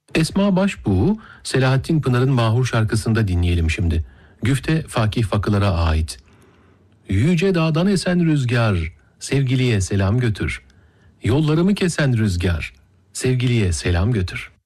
Esma Başbuğ'u Selahattin Pınar'ın Mahur şarkısında dinleyelim şimdi. Güfte Fakih Fakılar'a ait. Yüce dağdan esen rüzgar, sevgiliye selam götür. Yollarımı kesen rüzgar, sevgiliye selam götür.